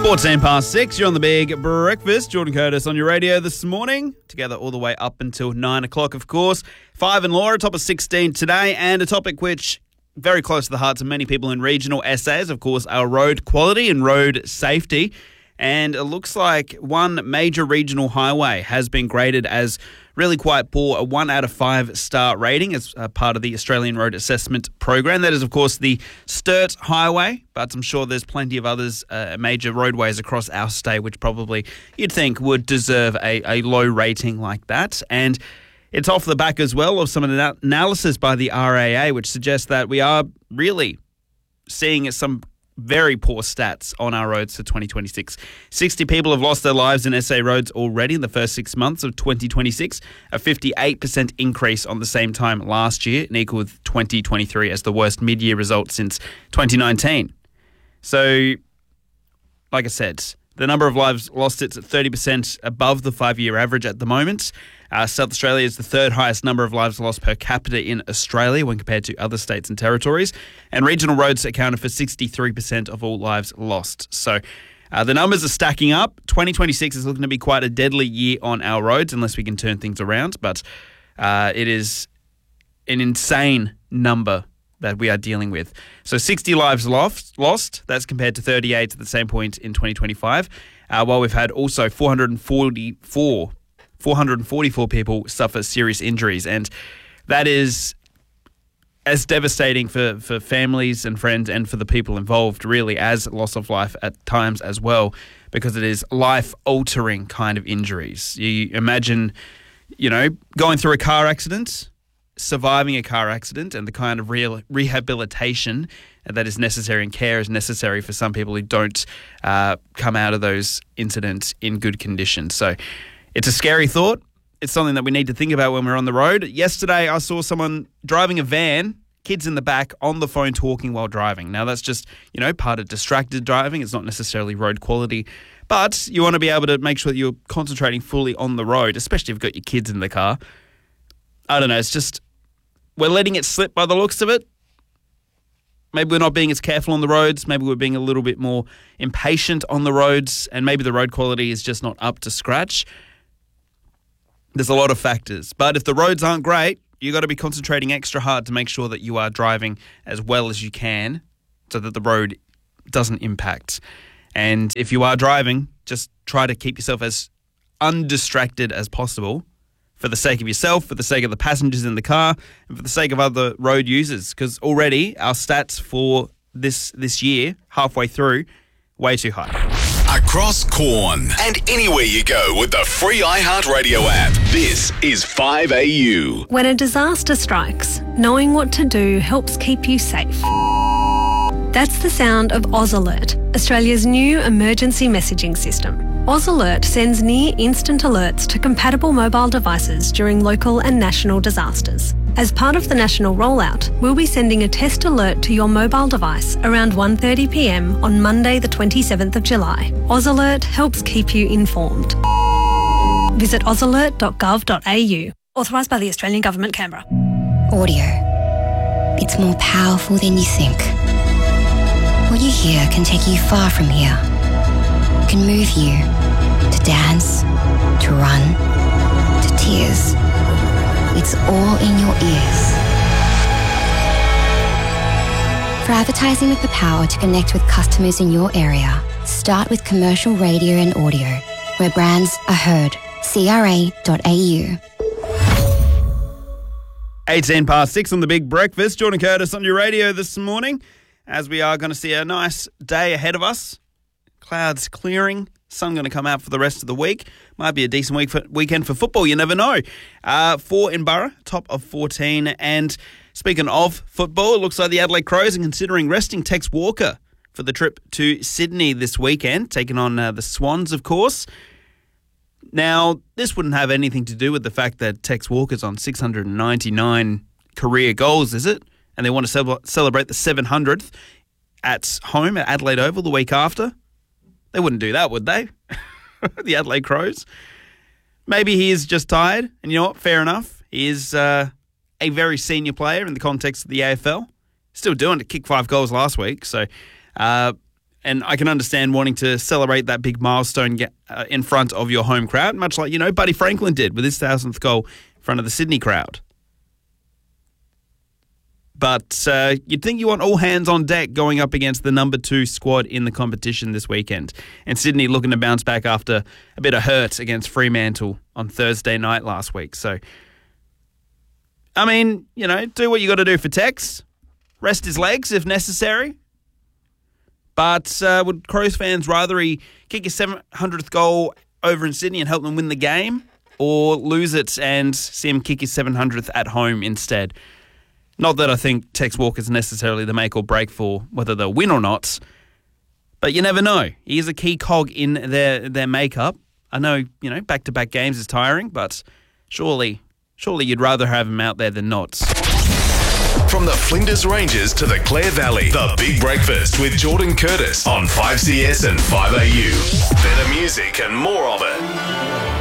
14 past 6, you're on the Big Breakfast. Jordan Curtis on your radio this morning. Together all the way up until 9 o'clock, of course. 5 and Laura, top of 16 today. And a topic which very close to the hearts of many people in regional essays, of course, our road quality and road safety. And it looks like one major regional highway has been graded as really quite poor, a 1 out of 5 star rating as part of the Australian Road Assessment Program. That is, of course, the Sturt Highway, but I'm sure there's plenty of others, major roadways across our state, which probably you'd think would deserve a low rating like that. And it's off the back as well of some analysis by the RAA, which suggests that we are really seeing some very poor stats on our roads for 2026. 60 people have lost their lives in SA roads already in the first 6 months of 2026, a 58% increase on the same time last year, and equal with 2023 as the worst mid-year result since 2019. So, like I said, the number of lives lost, it's at 30% above the 5-year average at the moment. South Australia is the third highest number of lives lost per capita in Australia when compared to other states and territories. And regional roads accounted for 63% of all lives lost. So the numbers are stacking up. 2026 is looking to be quite a deadly year on our roads unless we can turn things around. But it is an insane number that we are dealing with. So 60 lives lost. That's compared to 38 at the same point in 2025. While we've had also 444 people suffer serious injuries. And that is as devastating for families and friends and for the people involved, really, as loss of life at times as well, because it is life-altering kind of injuries. You imagine, going through a car accident, surviving a car accident, and the kind of rehabilitation that is necessary and care is necessary for some people who don't come out of those incidents in good condition. So it's a scary thought. It's something that we need to think about when we're on the road. Yesterday, I saw someone driving a van, kids in the back, on the phone talking while driving. Now, that's just, part of distracted driving. It's not necessarily road quality. But you want to be able to make sure that you're concentrating fully on the road, especially if you've got your kids in the car. I don't know. It's just, we're letting it slip by the looks of it. Maybe we're not being as careful on the roads. Maybe we're being a little bit more impatient on the roads. And maybe the road quality is just not up to scratch. There's a lot of factors. But if the roads aren't great, you've got to be concentrating extra hard to make sure that you are driving as well as you can so that the road doesn't impact. And if you are driving, just try to keep yourself as undistracted as possible for the sake of yourself, for the sake of the passengers in the car, and for the sake of other road users. Because already our stats for this year, halfway through, way too high. Across Corn and anywhere you go with the free iHeartRadio app. This is 5AU. When a disaster strikes, knowing what to do helps keep you safe. That's the sound of Oz Alert, Australia's new emergency messaging system. Oz Alert sends near-instant alerts to compatible mobile devices during local and national disasters. As part of the national rollout, we'll be sending a test alert to your mobile device around 1:30 p.m. on Monday the 27th of July. Oz Alert helps keep you informed. Visit ozalert.gov.au. Authorised by the Australian Government, Canberra. Audio. It's more powerful than you think. What you hear can take you far from here. Can move you to dance, to run, to tears. It's all in your ears. For advertising with the power to connect with customers in your area, start with commercial radio and audio, where brands are heard. CRA.au. 18 past 6 on the Big Breakfast. Jordan Curtis on your radio this morning, as we are going to see a nice day ahead of us. Clouds clearing. Sun going to come out for the rest of the week. Might be a decent weekend for football. You never know. 4 in Borough, top of 14. And speaking of football, it looks like the Adelaide Crows are considering resting Tex Walker for the trip to Sydney this weekend, taking on the Swans, of course. Now, this wouldn't have anything to do with the fact that Tex Walker's on 699 career goals, is it? And they want to celebrate the 700th at home at Adelaide Oval the week after. They wouldn't do that, would they? The Adelaide Crows. Maybe he is just tired. And you know what? Fair enough. He is a very senior player in the context of the AFL. Still doing it. Kicked 5 goals last week. So And I can understand wanting to celebrate that big milestone in front of your home crowd, much like, Buddy Franklin did with his 1,000th goal in front of the Sydney crowd. But you'd think you want all hands on deck going up against the number 2 squad in the competition this weekend. And Sydney looking to bounce back after a bit of hurt against Fremantle on Thursday night last week. So, I mean, do what you got to do for Tex. Rest his legs if necessary. But would Crows fans rather he kick his 700th goal over in Sydney and help them win the game, or lose it and see him kick his 700th at home instead? Not that I think Tex Walker's necessarily the make or break for whether they'll win or not, but you never know. He is a key cog in their makeup. I know, back-to-back games is tiring, but surely you'd rather have him out there than not. From the Flinders Ranges to the Clare Valley, The Big Breakfast with Jordan Curtis on 5CS and 5AU. Better music and more of it.